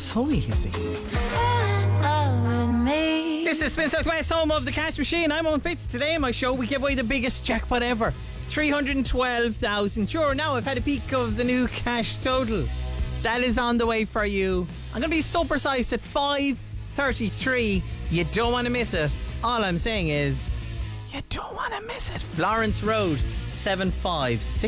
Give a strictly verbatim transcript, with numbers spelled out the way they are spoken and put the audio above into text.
so easy. This is Spin Southwest, home of the cash machine. I'm Owen Fitz. Today on my show, we give away the biggest jackpot ever, three hundred twelve thousand euro. Now, I've had a peek of the new cash total. That is on the way for you. I'm going to be so precise at five thirty-three. You don't want to miss it. All I'm saying is, you don't want to miss it. Florence Road, seven five six.